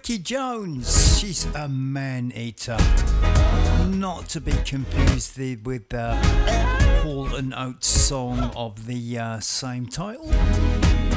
Vicky Jones, she's a man-eater. Not to be confused with the Hall and Oates song of the same title.